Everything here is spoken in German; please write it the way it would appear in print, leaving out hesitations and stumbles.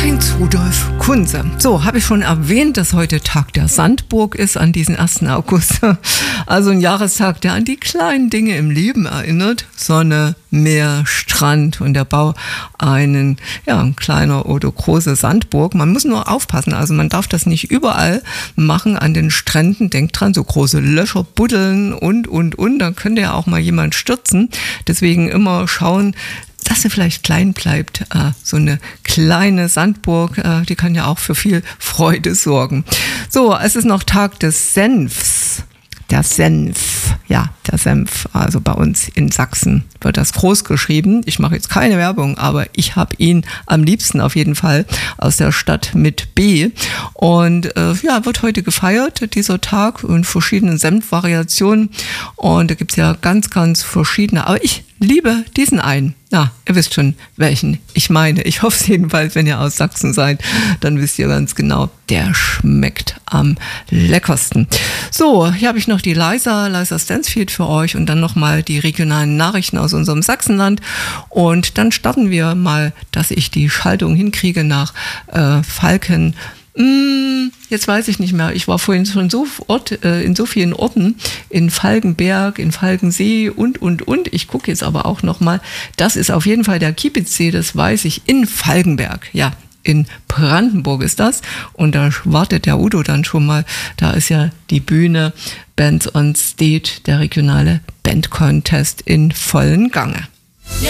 Heinz-Rudolf Kunse. So, habe ich schon erwähnt, dass heute Tag der Sandburg ist, an diesen 1. August. Also ein Jahrestag, der an die kleinen Dinge im Leben erinnert. Sonne, Meer, Strand und der Bau ein kleiner oder große Sandburg. Man muss nur aufpassen, also man darf das nicht überall machen an den Stränden. Denkt dran, so große Löcher buddeln und. Dann könnte ja auch mal jemand stürzen. Deswegen immer schauen, dass sie vielleicht klein bleibt. So eine kleine Sandburg, die kann ja auch für viel Freude sorgen. So, es ist noch Tag des Senfs. Der Senf, der Senf, also bei uns in Sachsen wird das groß geschrieben. Ich mache jetzt keine Werbung, aber ich habe ihn am liebsten auf jeden Fall aus der Stadt mit B. Und wird heute gefeiert, dieser Tag, in verschiedenen Senfvariationen. Und da gibt es ja ganz, ganz verschiedene. Aber ich liebe diesen einen. Ja, ihr wisst schon, welchen ich meine. Ich hoffe es jedenfalls, wenn ihr aus Sachsen seid, dann wisst ihr ganz genau, der schmeckt am leckersten. So, hier habe ich noch die Liza Stansfield für euch und dann nochmal die regionalen Nachrichten aus unserem Sachsenland. Und dann starten wir mal, dass ich die Schaltung hinkriege nach Falken. Jetzt weiß ich nicht mehr. Ich war vorhin schon in so vielen Orten, in Falkenberg, in Falkensee und. Ich gucke jetzt aber auch nochmal. Das ist auf jeden Fall der Kiepitzsee, das weiß ich, in Falkenberg. Ja, in Brandenburg ist das. Und da wartet der Udo dann schon mal. Da ist ja die Bühne Bands on Stage, der regionale Bandcontest in vollen Gange.